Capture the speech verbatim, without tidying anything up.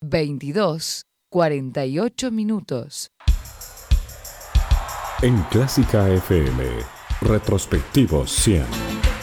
veintidós cuarenta y ocho minutos. En Clásica F M, Retrospectivos cien.